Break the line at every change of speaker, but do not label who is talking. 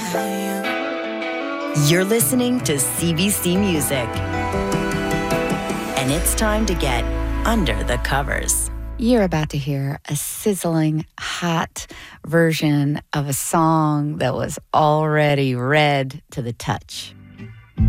You're listening to CBC Music. And it's time to get under the covers.
You're about to hear a sizzling, hot version of a song that was already read to the touch.